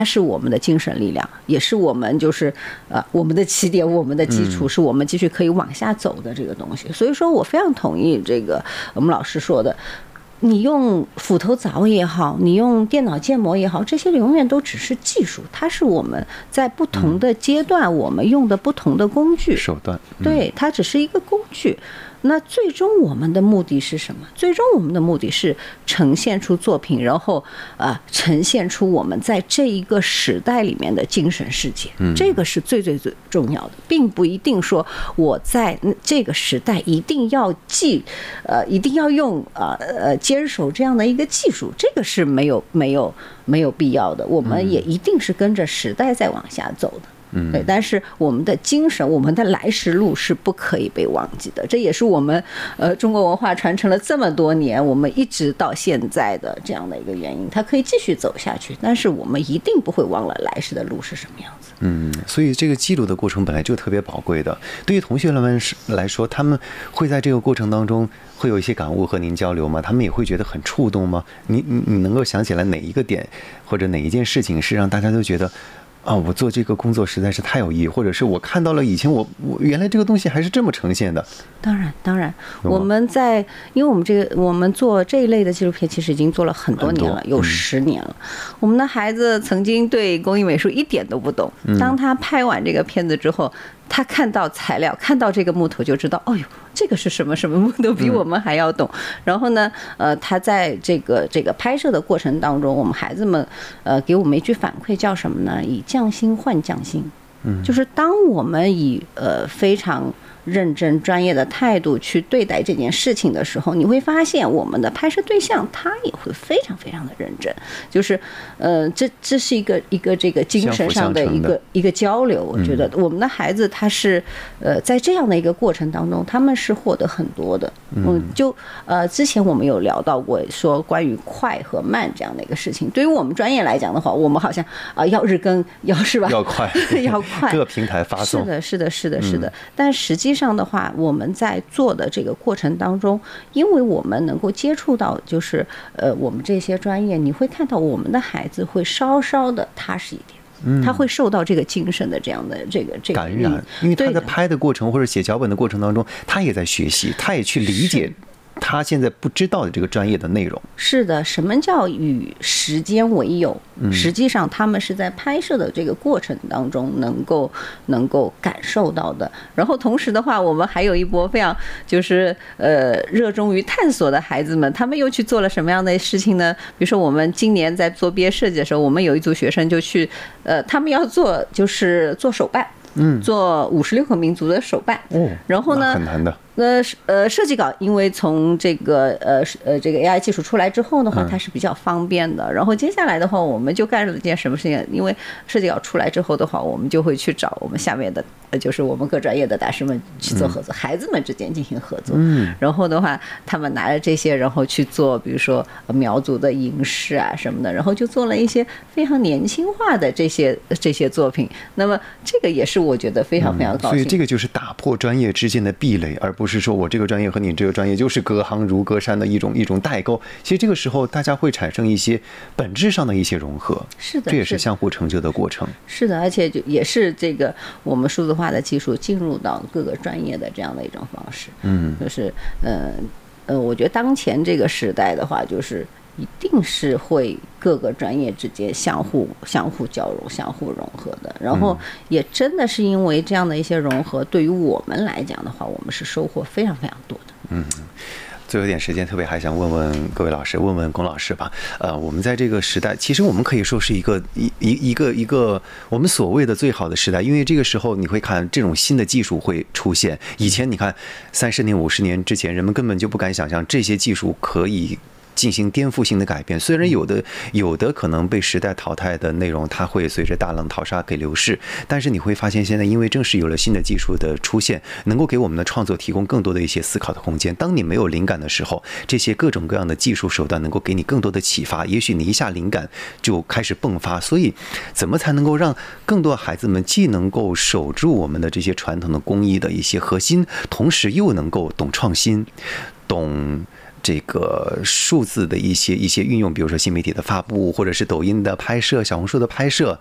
它是我们的精神力量，也是我们就是我们的起点，我们的基础，是我们继续可以往下走的这个东西。所以说我非常同意这个我们老师说的，你用斧头凿也好，你用电脑建模也好，这些永远都只是技术，它是我们在不同的阶段我们用的不同的工具手段， 对，它只是一个工具。那最终我们的目的是什么？最终我们的目的是呈现出作品，然后呈现出我们在这一个时代里面的精神世界。这个是最最最重要的，并不一定说我在这个时代一定要一定要用坚守这样的一个技术，这个是没有必要的。我们也一定是跟着时代在往下走的。对，但是我们的精神，我们的来时路是不可以被忘记的，这也是我们中国文化传承了这么多年，我们一直到现在的这样的一个原因。它可以继续走下去，但是我们一定不会忘了来时的路是什么样子。 所以这个记录的过程本来就特别宝贵的。对于同学们来说，他们会在这个过程当中会有一些感悟和您交流吗？他们也会觉得很触动吗？你能够想起来哪一个点或者哪一件事情是让大家都觉得我做这个工作实在是太有意义，或者是我看到了以前我原来这个东西还是这么呈现的。 当然，我们因为我们做这一类的纪录片其实已经做了很多年了，有10年了。我们的孩子曾经对工艺美术一点都不懂，当他拍完这个片子之后，他看到材料，看到这个木头就知道，哦呦，这个是什么什么木头，比我们还要懂。然后呢，他在这个拍摄的过程当中，我们孩子们给我们一句反馈叫什么呢？以匠心换匠心。就是当我们以非常认真专业的态度去对待这件事情的时候，你会发现我们的拍摄对象他也会非常非常的认真，就是这是一个这个精神上的一个交流。我觉得我们的孩子他是在这样的一个过程当中，他们是获得很多的。就之前我们有聊到过说关于快和慢这样的一个事情。对于我们专业来讲的话，我们好像要日更是吧？ 要快要快， 各平台发送。 是的。但实际上的话，我们在做的这个过程当中，因为我们能够接触到，就是我们这些专业，你会看到我们的孩子会稍稍的踏实一点。他会受到这个精神的这样的这个感染，因为他在拍的过程或者写脚本的过程当中，他也在学习，他也去理解他现在不知道的这个专业的内容。 是的，什么叫与时间为友？实际上他们是在拍摄的这个过程当中能够感受到的。然后同时的话，我们还有一波非常就是热衷于探索的孩子们，他们又去做了什么样的事情呢？比如说我们今年在做毕业设计的时候，我们有一组学生就去他们要做手办。做56个民族的手办。然后呢， 很难的。 设计稿因为从这个AI 技术出来之后的话，它是比较方便的。然后接下来的话，我们就干了一件什么事情？因为设计稿出来之后的话，我们就会去找我们下面的，就是我们各专业的大师们去做合作，孩子们之间进行合作。然后的话，他们拿着这些，然后去做，比如说苗族的银饰啊什么的，然后就做了一些非常年轻化的这些作品。那么这个也是我觉得非常非常高兴。 所以这个就是打破专业之间的壁垒，而不是说我这个专业和你这个专业就是隔行如隔山的一种代沟。其实这个时候大家会产生一些本质上的一些融合。 是的， 这也是相互成就的过程。 是的，而且也是这个我们数字化的技术进入到各个专业的这样的一种方式。就是我觉得当前这个时代的话，就是一定是会各个专业之间相互交融、相互融合的。然后也真的是因为这样的一些融合，对于我们来讲的话，我们是收获非常非常多的。 最后一点时间，特别还想问问各位老师，问问龚老师吧。我们在这个时代，其实我们可以说是一个我们所谓的最好的时代，因为这个时候你会看这种新的技术会出现。以前你看30年、50年之前，人们根本就不敢想象这些技术可以进行颠覆性的改变。虽然有的可能被时代淘汰的内容，它会随着大浪淘沙给流逝，但是你会发现现在因为正是有了新的技术的出现，能够给我们的创作提供更多的一些思考的空间。当你没有灵感的时候，这些各种各样的技术手段能够给你更多的启发，也许你一下灵感就开始迸发。所以怎么才能够让更多孩子们既能够守住我们的这些传统的工艺的一些核心，同时又能够懂创新，懂这个数字的一些运用，比如说新媒体的发布，或者是抖音的拍摄、小红书的拍摄，